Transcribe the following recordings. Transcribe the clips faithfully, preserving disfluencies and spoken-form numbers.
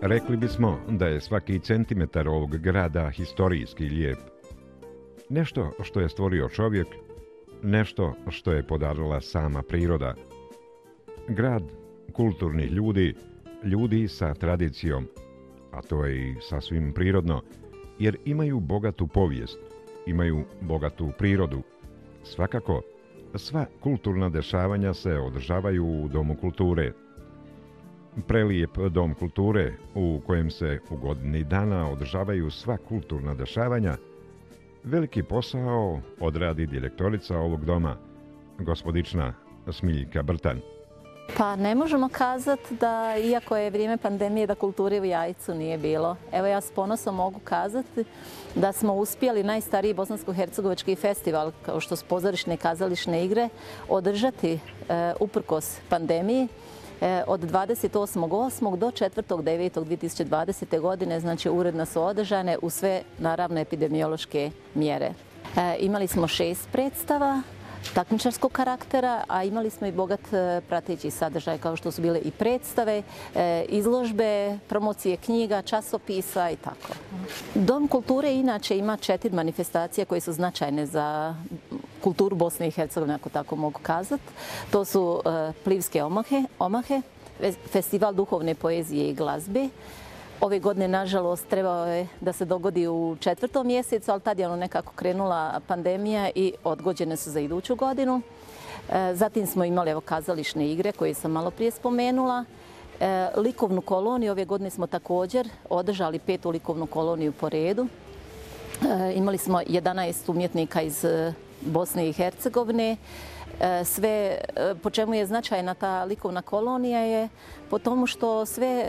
Rekli bismo da je svaki centimetar ovog grada historijski lijep. Nešto što je stvorio čovjek, nešto što je podarila sama priroda. Grad kulturnih ljudi, ljudi sa tradicijom, a to je i sasvim prirodno, jer imaju bogatu povijest, imaju bogatu prirodu. Svakako, sva kulturna dešavanja se održavaju u Domu kulture. Prelijep Dom kulture u kojem se u godini dana održavaju sva kulturna dešavanja, veliki posao odradi direktorica ovog doma, gospodična Smiljka Brtan. Pa ne možemo kazati da, iako je vrijeme pandemije, da kulture u Jajcu nije bilo. Evo ja s ponosom mogu kazati da smo uspjeli najstariji bosansko-hercegovački festival, kao što su pozorišne i kazališne igre, održati e, uprkos pandemiji e, od dvadeset osmog osmog do četvrtog devetog dvije tisuće dvadesete. godine, znači uredno su održane u sve, naravno, epidemiološke mjere. E, imali smo šest predstava takmičarskog karaktera, a imali smo i bogat prateći sadržaj, kao što su bile i predstave, izložbe, promocije knjiga, časopisa i tako. Dom kulture inače ima četiri manifestacije koje su značajne za kulturu Bosne i Hercegovine, ako tako mogu kazati. To su Plivske omahe, omahe, festival duhovne poezije i glazbe. Ove godine, nažalost, trebao je da se dogodi u četvrtom mjesecu, ali tad je ono nekako krenula pandemija i odgođene su za iduću godinu. Zatim smo imali evo, kazališne igre koje sam malo prije spomenula. Likovnu koloniju, ove godine smo također održali petu likovnu koloniju po redu. Imali smo jedanaest umjetnika iz Bosne i Hercegovine. Sve, po čemu je značajna ta likovna kolonija je po tomu što sve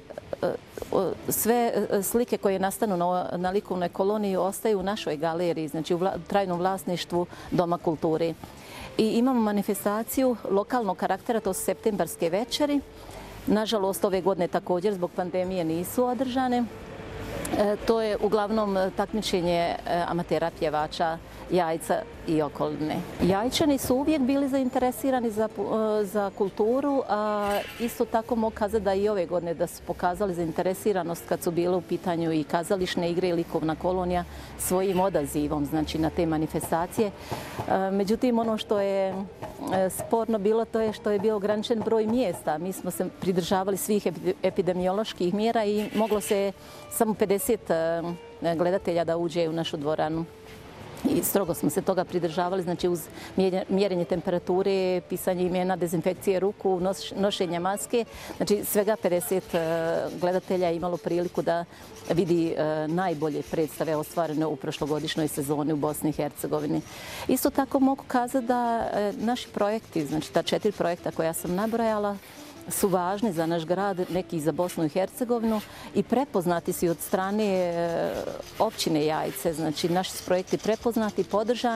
sve slike koje nastanu na, na likovnoj koloniji ostaju u našoj galeriji, znači u vla, trajnom vlasništvu Doma kulture. I imamo manifestaciju lokalnog karaktera, to su septembarske večeri. Nažalost, ove godine također zbog pandemije nisu održane. E, to je uglavnom takmičenje amatera pjevača Jajca i okoline. Jajčani su uvijek bili zainteresirani za, za kulturu, a isto tako mogu kazati da i ove godine da su pokazali zainteresiranost kad su bile u pitanju i kazališne igre i likovna kolonija svojim odazivom, znači na te manifestacije. Međutim, ono što je sporno bilo to je što je bio ograničen broj mjesta. Mi smo se pridržavali svih epidemioloških mjera i moglo se samo pedeset gledatelja da uđe u našu dvoranu. I strogo smo se toga pridržavali, znači uz mjerenje temperature, pisanje imena, dezinfekcije ruku, nošenje maske. Znači svega pedeset gledatelja je imalo priliku da vidi najbolje predstave ostvarene u prošlogodišnjoj sezoni u Bosni i Hercegovini. Isto tako mogu kazati da naši projekti, znači ta četiri projekta koja sam nabrojala, su važni za naš grad, neki za Bosnu i Hercegovinu i prepoznati su od strane općine Jajce. Znači naši su projekti prepoznati, podržani.